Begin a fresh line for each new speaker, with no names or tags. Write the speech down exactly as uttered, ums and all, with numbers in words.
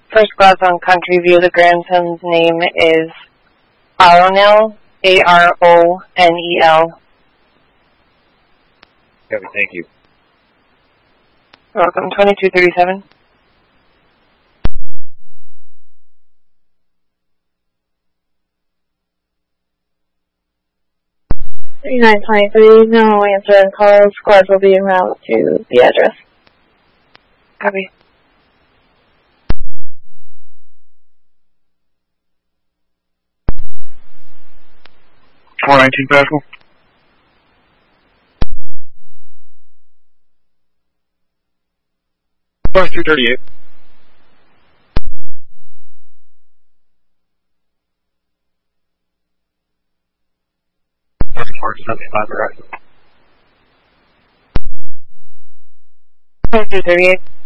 First class on Country View, the grandson's name is Aronel, A R O N E L.
Okay, thank you.
You're welcome. twenty-two thirty-seven.
thirty-nine twenty-three, no answer in calls. Squads will be en route to the address.
Copy.
four nineteen Pascal. Plus two thirty-eight. That's four seventy-five, right?
twenty-two thirty-eight.